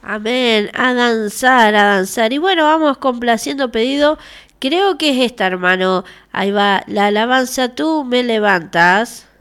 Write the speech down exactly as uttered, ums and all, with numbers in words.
Amén, a danzar, a danzar. Y bueno, vamos complaciendo pedido. Creo que es esta, hermano. Ahí va, la alabanza tú me levantas.